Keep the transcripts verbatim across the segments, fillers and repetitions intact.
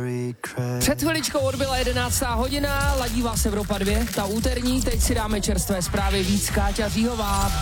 Před chviličkou odbyla jedenáctá hodina, ladí vás Evropa dva, ta úterní, teď si dáme čerstvé zprávy, víc Káťa Říhová.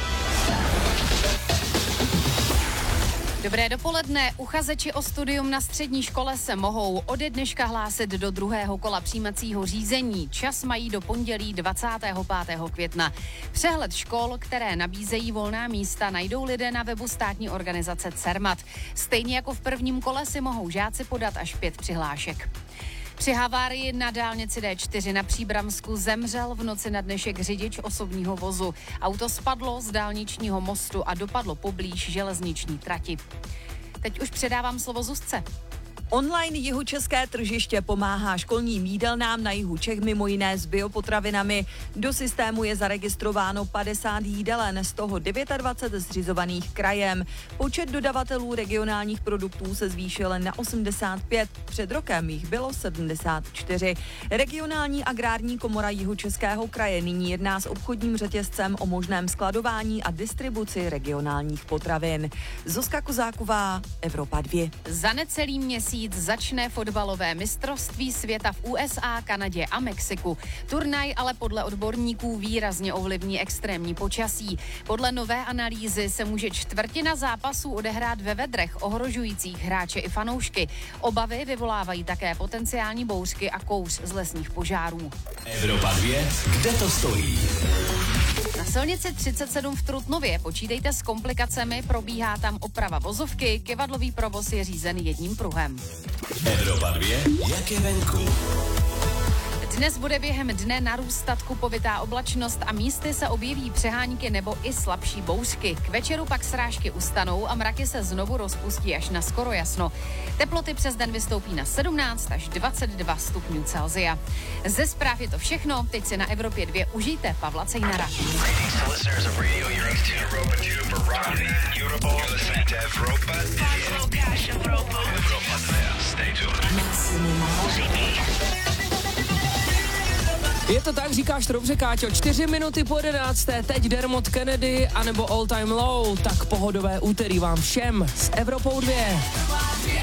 Dobré dopoledne. Uchazeči o studium na střední škole se mohou ode dneška hlásit do druhého kola přijímacího řízení. Čas mají do pondělí dvacátého pátého května. Přehled škol, které nabízejí volná místa, najdou lidé na webu státní organizace Cermat. Stejně jako v prvním kole si mohou žáci podat až pět přihlášek. Při havárii na dálnici D čtyři na Příbramsku zemřel v noci na dnešek řidič osobního vozu. Auto spadlo z dálničního mostu a dopadlo poblíž železniční trati. Teď už předávám slovo Zuzce. Online jihočeské tržiště pomáhá školním jídelnám na jihu Čech mimo jiné s biopotravinami. Do systému je zaregistrováno padesát jídelen, z toho dvacet devět zřizovaných krajem. Počet dodavatelů regionálních produktů se zvýšil na osmdesát pět, před rokem jich bylo sedmdesát čtyři. Regionální agrární komora Jihočeského kraje nyní jedná s obchodním řetězcem o možném skladování a distribuci regionálních potravin. Zuzka Kozáková, Evropa dva. Za necelý měsíc začne fotbalové mistrovství světa v U S A, Kanadě a Mexiku. Turnaj ale podle odborníků výrazně ovlivní extrémní počasí. Podle nové analýzy se může čtvrtina zápasů odehrát ve vedrech ohrožujících hráče i fanoušky. Obavy vyvolávají také potenciální bouřky a kouř z lesních požárů. Evropa dva, kde to stojí? Na silnici třicet sedm v Trutnově počítejte s komplikacemi, probíhá tam oprava vozovky, kivadlový provoz je řízen jedním pruhem. Evropa dva, jak je venku? Dnes bude během dne narůstat kupovitá oblačnost a místy se objeví přehánky nebo i slabší bouřky. K večeru pak srážky ustanou a mraky se znovu rozpustí až na skoro jasno. Teploty přes den vystoupí na sedmnáct až dvacet dva stupňů Celsia. Ze zpráv je to všechno, teď si na Evropě dva užijte Pavla Cejnara. Je to tak, říkáš to dobře, Káťo, čtyři minuty po jedenácté, teď Dermot Kennedy anebo All Time Low, tak pohodové úterý vám všem s Evropou dva.